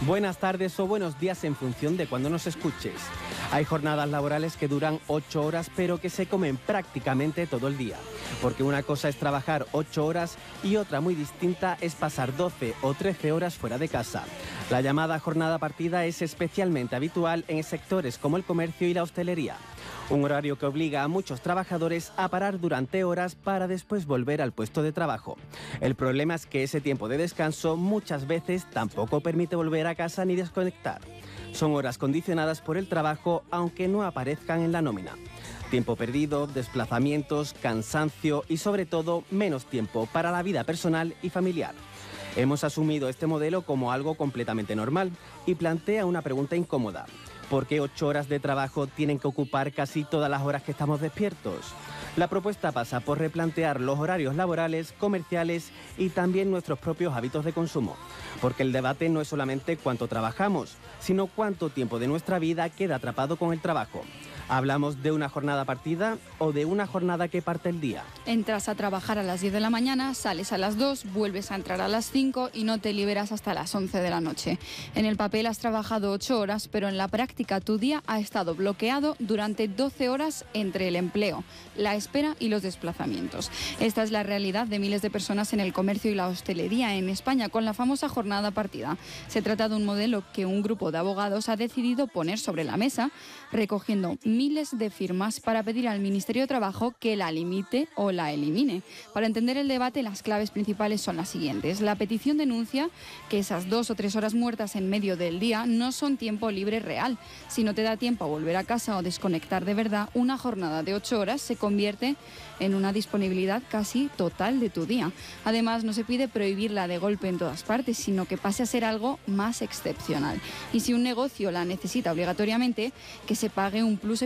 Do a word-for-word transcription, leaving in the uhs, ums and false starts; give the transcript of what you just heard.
Buenas tardes o buenos días en función de cuando nos escuches. Hay jornadas laborales que duran ocho horas pero que se comen prácticamente todo el día. Porque una cosa es trabajar ocho horas y otra muy distinta es pasar doce o trece horas fuera de casa. La llamada jornada partida es especialmente habitual en sectores como el comercio y la hostelería. Un horario que obliga a muchos trabajadores a parar durante horas para después volver al puesto de trabajo. El problema es que ese tiempo de descanso muchas veces tampoco permite volver a casa ni desconectar. Son horas condicionadas por el trabajo, aunque no aparezcan en la nómina. Tiempo perdido, desplazamientos, cansancio y sobre todo menos tiempo para la vida personal y familiar. Hemos asumido este modelo como algo completamente normal y plantea una pregunta incómoda. ¿Por qué ocho horas de trabajo tienen que ocupar casi todas las horas que estamos despiertos? La propuesta pasa por replantear los horarios laborales, comerciales y también nuestros propios hábitos de consumo. Porque el debate no es solamente cuánto trabajamos, sino cuánto tiempo de nuestra vida queda atrapado con el trabajo. ¿Hablamos de una jornada partida o de una jornada que parte el día? Entras a trabajar a las diez de la mañana, sales a las dos, vuelves a entrar a las cinco y no te liberas hasta las once de la noche. En el papel has trabajado ocho horas, pero en la práctica tu día ha estado bloqueado durante doce horas entre el empleo, la espera y los desplazamientos. Esta es la realidad de miles de personas en el comercio y la hostelería en España con la famosa jornada partida. Se trata de un modelo que un grupo de abogados ha decidido poner sobre la mesa, recogiendo miles de firmas para pedir al Ministerio de Trabajo que la limite o la elimine. Para entender el debate, las claves principales son las siguientes. La petición denuncia que esas dos o tres horas muertas en medio del día no son tiempo libre real. Si no te da tiempo a volver a casa o desconectar de verdad, una jornada de ocho horas se convierte en una disponibilidad casi total de tu día. Además, no se pide prohibirla de golpe en todas partes, sino que pase a ser algo más excepcional. Y si un negocio la necesita obligatoriamente, que se pague un plus